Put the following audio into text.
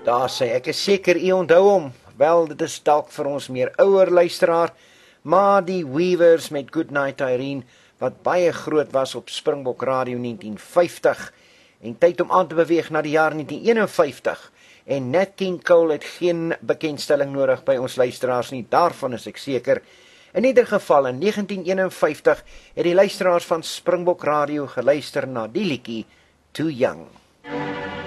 Daar sê ek is seker u onthou hom. Wel, dit is dalk vir ons meer ouer luisteraar, maar die Weavers met Goodnight Irene, wat baie groot was op Springbok Radio 1950, en tyd om aan te beweeg na die jaar 1951, en Nat King Cole het geen bekendstelling nodig by ons luisteraars nie, daarvan is ek seker. In ieder geval, in 1951 het die luisteraars van Springbok Radio geluister na die liedjie Too Young.